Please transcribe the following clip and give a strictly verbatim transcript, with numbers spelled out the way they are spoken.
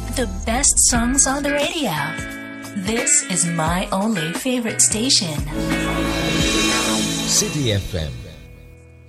The best songs on the radio. This is my only favorite station. City F M